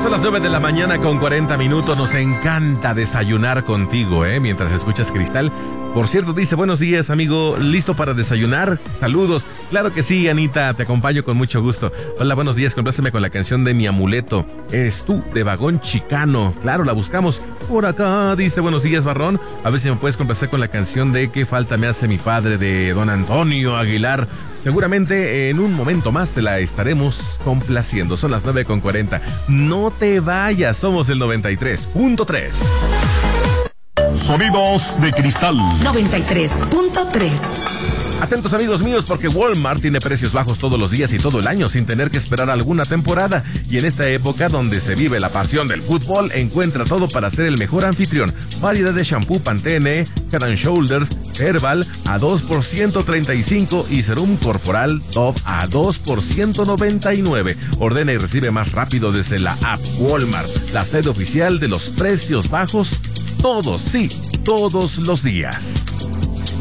Son las 9 de la mañana con 40 minutos. Nos encanta desayunar contigo, mientras escuchas Cristal. Por cierto, dice, buenos días, amigo, ¿listo para desayunar? Saludos. Claro que sí, Anita, te acompaño con mucho gusto. Hola, buenos días, compláceme con la canción de Mi Amuleto. Eres tú, de Vagón Chicano. Claro, la buscamos por acá. Dice, buenos días, Barrón. A ver si me puedes complacer con la canción de ¿Qué falta me hace mi padre? De Don Antonio Aguilar. Seguramente en un momento más te la estaremos complaciendo. Son las 9:40. No te vayas, somos el 93.3. Sonidos de Cristal 93.3. Atentos, amigos míos, porque Walmart tiene precios bajos todos los días y todo el año sin tener que esperar alguna temporada. Y en esta época donde se vive la pasión del fútbol, encuentra todo para ser el mejor anfitrión. Variedad de shampoo Pantene, Head and Shoulders, Herbal a 2 por $135 y Serum Corporal Top a 2 por $199. Ordena y recibe más rápido desde la app Walmart, la sede oficial de los precios bajos, todos, sí, todos los días.